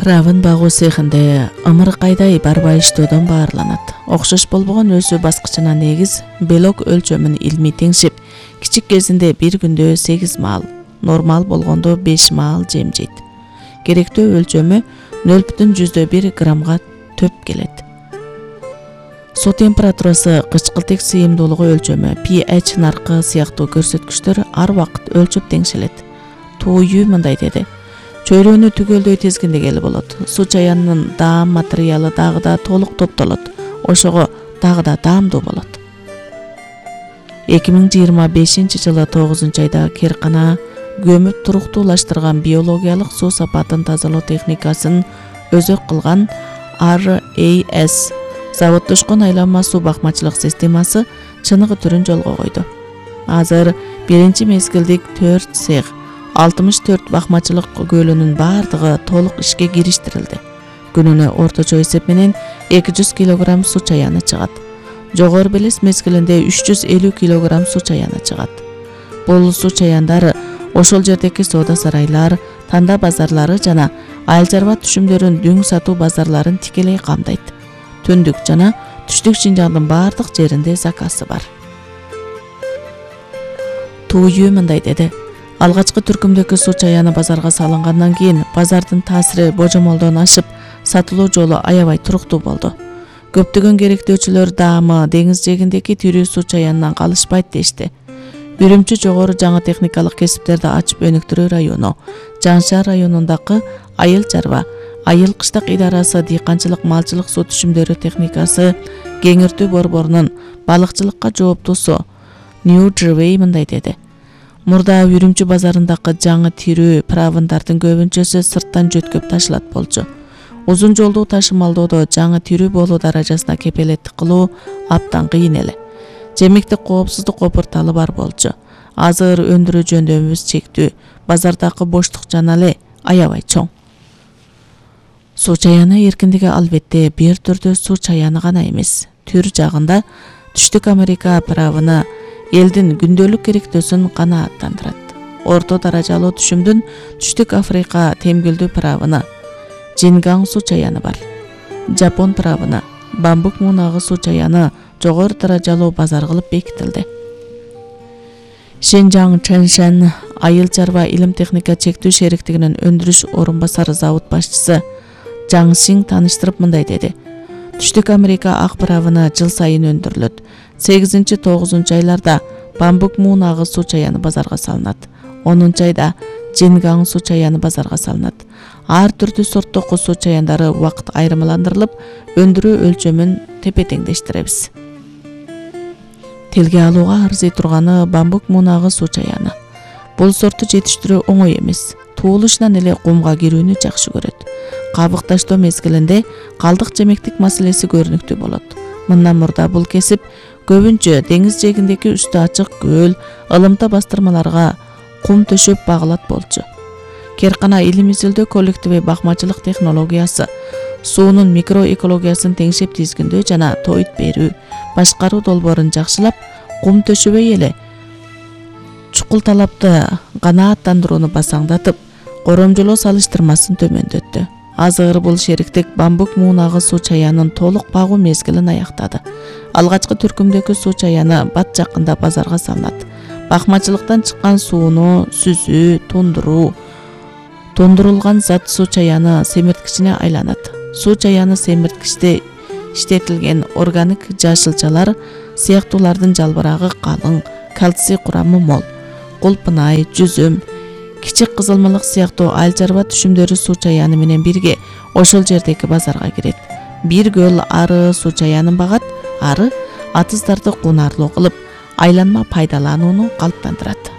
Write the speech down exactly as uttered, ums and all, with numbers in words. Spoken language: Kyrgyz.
Правын багуу цехинде ымыркайдай барбай иштөөдөн баарланат. Окшош болбогон өсүү баскычына негиз белок өлчөмүн илмий теңшеп, кичик кезинде бир күндө сегиз маал, нормал болгондо беш маал жем жейт. Керектөө өлчөмү нөл бүтүн жүздө бир граммга төп келет. Суу температурасы, кычкылтек сыйымдуулугу өлчөмү, pH наркы сыяктуу көрсөткүчтөр ар убакыт өлчөп теңшелет. Тууюу мындай деди. Чөйрөнү түгөлдөй тезгиндегели болот. Суу чаянынын даам материалы дагы да толук топтолот. Ошого дагы да даамдуу болот. эки миң жыйырма бешинчи жылы тогузунчу айда Керкана көмүп туруктуулаштырган биологиялык суу сапатын тазалоо техникасын өзөк кылган ар эй эс заводдошкон айланма суу бакмачылык системасы чыныгы түрүн жолго койду. Азыр биринчи мезгилдик төрт цех, алтымыш төрт бакмачылык көлүнүн бардыгы толук ишке кириштирилди. Күнүнө орточо эсеп менен эки жүз килограмм суу чаяны чыгат. Жогору белес мезгилинде үч жүз элүү килограмм суу чаяны чыгат. Бул суу чаяндары ошол жердеки соода сарайлар, танда базарлары жана айыл чарба түшүмдөрүн дүң сатуу базарларын тикелей камдайт. Түндүк жана түштүк Шинжаңдын бардык жеринде заказы бар. Тууюу мындай деди. Алгачкы түркүмдөгү суу чаяны базарга салынгандан кийин базардын таасири божомолдон ашып, сатылуу жолу аябай туруктуу болду. Көптөгөн керектөөчүлөр даамы деңиз жээгиндеги тирүү суу чаянынан калышпайт дешти. Үрүмчү жогору жаңы техникалык кесиптерди ачып өнүктүрүү району, Жаңшаар районундагы айыл чарба, айыл кыштак идарасы дыйканчылык малчылык суу түшүмдөрү техникасы, кеңиртүү борборунун балыкчылыкка жооптуусу Нью-Джервей мындай деди. Мурда Үрүмчү базарындагы жаңы тирүү правындардын көбүнчөсү сырттан жөткөп ташылат болчу. Узун жолдуу ташымалдоодо жаңы тирүү болуу даражасына кепелеттик кылуу аптан кыйын эле. Жемиктик коопсуздук копурталы бар болчу. Азыр өндүрүү жөндөмүбүз чектүү, базардагы боштук жана эле аябай чоң. Суу чаяны эркиндиги албетте бир түрдүү суу чаяны гана эмес. Түр жагында Түштүк Америка правына элдин күндөлүк керектөөсүн канааттандырат. Орто даражалуу түшүмдүн Түштүк Африка темгилдүү правына Джингаң суу чаяны бар. Жапон правына Бамбук муунагы суу чаяны жогору даражалуу базар кылып бекитилди. Шинжаң Чэншэн айыл чарба илим техника чектүү шериктигинин өндүрүш орун басары завод башчысы Жаң Сиң таныштырып мындай деди. Түштүк Америка ак правына жыл сайын өндүрүлөт. сегизинчи тогузунчу айларда Бамбук муунагы суу чаяны базарга салынат. онунчу айда Джингаң суу чаяны базарга салынат. Ар түрдүү сорттогу суу чаяндары убакыт айырмаландырылып, өндүрүү өлчөмүн тепе-теңдештиребиз. Тилге алууга арзый турганы Бамбук муунагы суу чаяны. Бул сортту жетиштирүү оңой эмес. Туулушунан эле кумга кирүүнү жакшы көрөт. Кабык таштоо мезгилинде калдык жемектик маселеси көрүнүктүү болот. Мындан мурда бул кесип көбүнчө деңиз жээгиндеги үстү ачык көл, ылымта бастырмаларга кум төшөп багылат болчу. Керкана илим изилдөө коллективи бакмачылык технологиясы, суунун микроэкологиясын теңшеп тизгиндөө жана тоит берүү, башкаруу долбоорун жакшылап, кум төшөбөй эле чукул талапты канааттандырууну басаңдатып, коромжолоо салыштырмасын төмөндөттү. Азыр бул шериктик Бамбук муунагы суу чаянын толук багуу мезгилин аяктады. Алгачкы түркүмдөгү суу чаяны бат жакында базарга салынат. Бакмачылыктан чыккан сууну сүзүү, тундуруу, тундурулган зат суу чаяны семирткичине айланат. Суу чаяны семирткичте иштетилген органик жашылчалар сыяктуулардын жалбырагы калың, кальций курамы мол. Кулпунай, жүзүм, кичик кызылмалык сыяктуу айыл чарба түшүмдөрү суу чаяны менен бирге ошол жердеги базарга кирет. Бир көл ары суу чаянын багат, ары атыздарды кунарлуу кылып, айланма пайдаланууну калыптандырат.